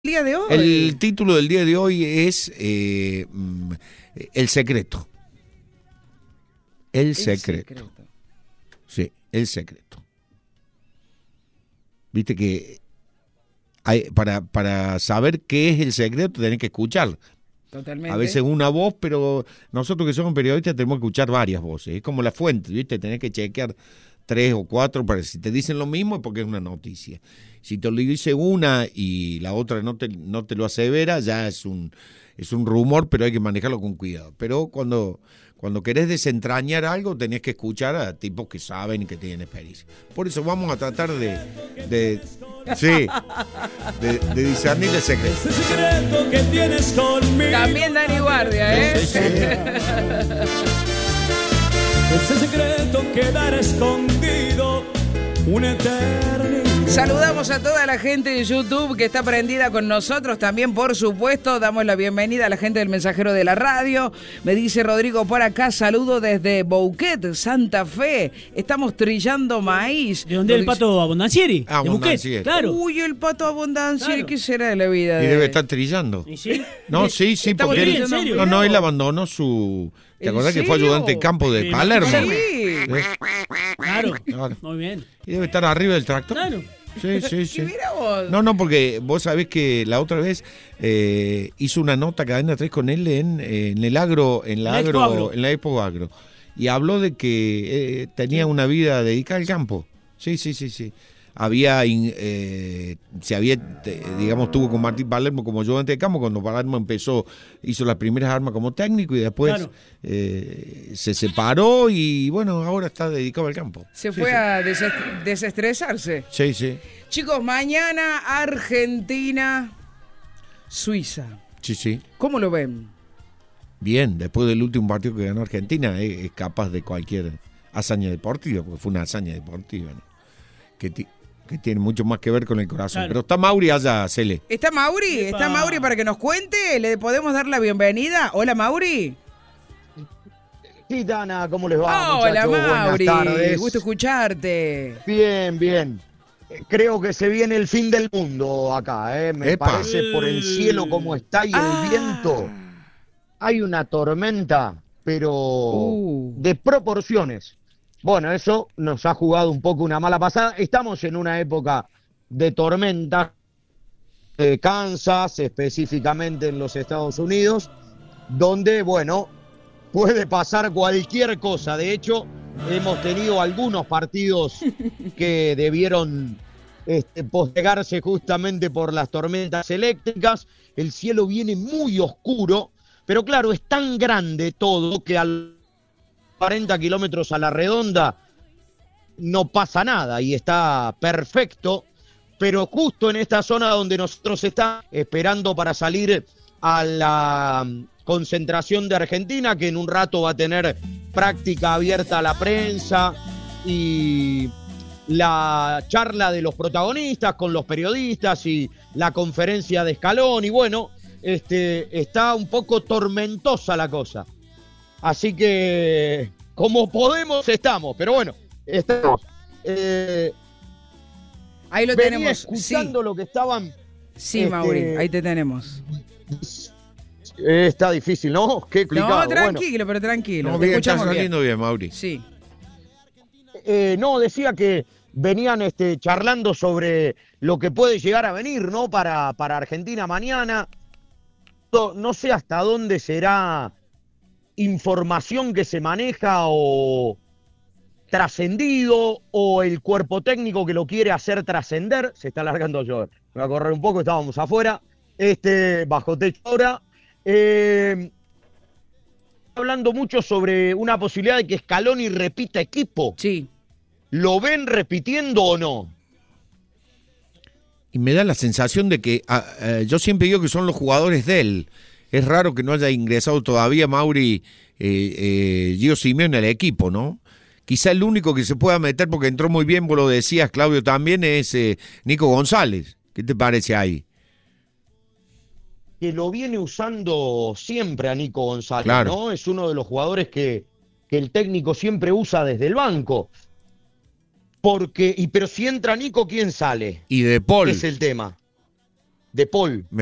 Día de hoy. El título del día de hoy es El secreto. El secreto. Sí, el secreto. Viste que para saber qué es el secreto tenés que escuchar. Totalmente. A veces una voz, pero nosotros que somos periodistas tenemos que escuchar varias voces. Es como la fuente, ¿viste? Tenés que chequear 3 o 4 para si te dicen lo mismo es porque es una noticia. Si te lo dice una y la otra no te lo asevera, ya es un rumor, pero hay que manejarlo con cuidado. Pero cuando querés desentrañar algo, tenés que escuchar a tipos que saben y que tienen experiencia. Por eso vamos a tratar de discernir el secreto. Ese secreto que tienes conmigo. También Dani Guardia, ¿eh? Ese secreto quedará escondido una eternidad. Saludamos a toda la gente de YouTube que está prendida con nosotros. También, por supuesto, damos la bienvenida a la gente del Mensajero de la Radio. Me dice Rodrigo por acá, saludo desde Bouquet, Santa Fe. Estamos trillando maíz. ¿De dónde es el Pato Abondancieri? Ah, de Bouquet, Abondancieri. claro. Uy, el Pato Abondancieri, Claro. ¿qué será de la vida? Y debe estar trillando. ¿Y sí? No, sí, Estamos porque él, trillando, ¿en serio? no, él abandonó su... ¿Te ¿En acordás que fue serio? ayudante de campo de Sí, Palermo? Sí. Claro. Claro. Muy bien. Y debe estar arriba del tractor. Claro. Sí, sí, Y sí. mira vos. No, porque vos sabés que la otra vez hizo una nota Cadena 3 con él en el agro, en la Expo Agro. en la Expo Agro. Y habló de que tenía una vida dedicada al campo. Sí. Digamos, tuvo con Martín Palermo como ayudante de campo. Cuando Palermo empezó, hizo las primeras armas como técnico y después Claro. se separó y bueno, ahora está dedicado al campo. Se fue a desestresarse. Sí, sí. Chicos, mañana Argentina, Suiza. Sí. ¿Cómo lo ven? Bien, después del último partido que ganó Argentina, es capaz de cualquier hazaña deportiva, porque fue una hazaña deportiva, ¿no? que tiene mucho más que ver con el corazón. Claro. Pero está Mauri allá, Cele. ¿Está Mauri? Epa. ¿Está Mauri para que nos cuente? ¿Le podemos dar la bienvenida? Hola, Mauri. Sí, Dana, ¿cómo les va, Hola, muchachos? Mauri. Buenas tardes. Gusto escucharte. Bien. Creo que se viene el fin del mundo acá, ¿eh? Me Epa. parece por el cielo como está y el viento. Hay una tormenta, pero de proporciones. Bueno, eso nos ha jugado un poco una mala pasada. Estamos en una época de tormenta de Kansas, específicamente en los Estados Unidos, donde, bueno, puede pasar cualquier cosa. De hecho, hemos tenido algunos partidos que debieron postergarse justamente por las tormentas eléctricas. El cielo viene muy oscuro, pero claro, es tan grande todo que al 40 kilómetros a la redonda no pasa nada y está perfecto, pero justo en esta zona donde nosotros estamos esperando para salir a la concentración de Argentina, que en un rato va a tener práctica abierta a la prensa y la charla de los protagonistas con los periodistas y la conferencia de Scaloni, bueno, está un poco tormentosa la cosa. Así que, como podemos, estamos. Pero bueno, estamos. Ahí lo Venía tenemos. escuchando lo que estaban... Sí, Mauri, ahí te tenemos. Está difícil, ¿no? Qué complicado. No, tranquilo, pero tranquilo. No, Te bien, está escuchamos bien. saliendo bien, Mauri. Sí. No, decía que venían charlando sobre lo que puede llegar a venir, ¿no? Para Argentina mañana. No sé hasta dónde será información que se maneja o trascendido o el cuerpo técnico que lo quiere hacer trascender. Se está alargando a llover. Me voy a correr un poco, estábamos afuera, bajo techo ahora. Hablando mucho sobre una posibilidad de que Scaloni repita equipo. Sí. ¿Lo ven repitiendo o no? Y me da la sensación de que yo siempre digo que son los jugadores de él. Es raro que no haya ingresado todavía Mauri Gio Simeone al equipo, ¿no? Quizá el único que se pueda meter, porque entró muy bien, vos lo decías, Claudio, también, es Nico González. ¿Qué te parece ahí? Que lo viene usando siempre a Nico González, Claro. ¿no? Es uno de los jugadores que el técnico siempre usa desde el banco. Pero si entra Nico, ¿quién sale? Y De Paul. Es el tema. De Paul.